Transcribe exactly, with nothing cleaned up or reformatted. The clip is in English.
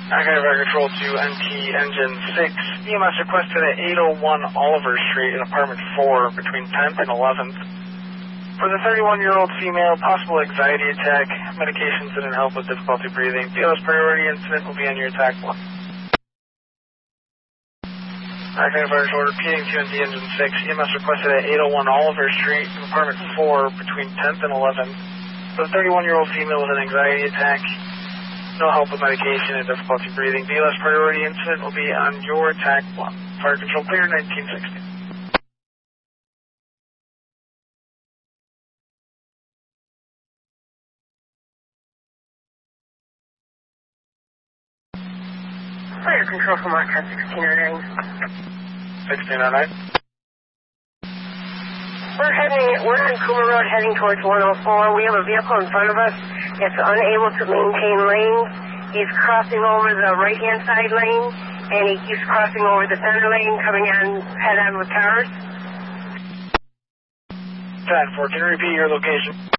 Archive Fire Control to N T Engine six. E M S requested at eight oh one Oliver Street in apartment four between tenth and eleventh. For the thirty-one-year-old female, possible anxiety attack. Medications didn't help with difficulty breathing. B L S priority incident will be on your attack one. Archive Fire Control repeating to N T Engine six. E M S requested at eight oh one Oliver Street in apartment four between tenth and eleventh. For the thirty-one-year-old female with an anxiety attack. No help with medication and difficulty breathing. B L S priority incident will be on your attack one. Fire Control clear nineteen sixty. Fire Control from Archive sixteen oh nine. sixteen oh nine. We're heading, we're on Coomer Road heading towards one oh four. We have a vehicle in front of us that's unable to maintain lanes. He's crossing over the right-hand side lane, and he keeps crossing over the center lane, coming on head-on with cars. ten four, can you repeat your location?